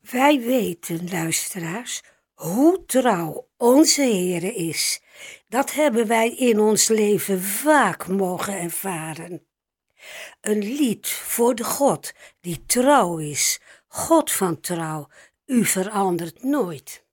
Wij weten, luisteraars, hoe trouw onze Heere is. Dat hebben wij in ons leven vaak mogen ervaren. Een lied voor de God die trouw is, God van trouw, u verandert nooit.